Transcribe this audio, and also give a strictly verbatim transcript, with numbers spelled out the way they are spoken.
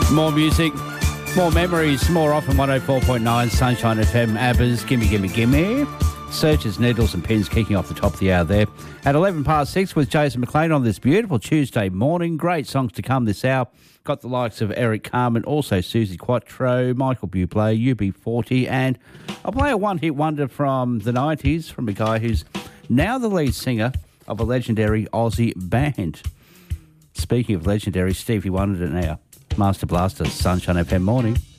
More music, more memories, more often one oh four point nine Sunshine F M. Abbas, gimme, gimme, gimme. Searches, needles and pins kicking off the top of the hour there. At eleven past six with Jason McLean on this beautiful Tuesday morning. Great songs to come this hour. Got the likes of Eric Carmen, also Susie Quattro, Michael Bublé, U B forty, and I'll play a one-hit wonder from the nineties from a guy who's now the lead singer of a legendary Aussie band. Speaking of legendary, Stevie Wonder now. Master Blaster, Sunshine F M morning.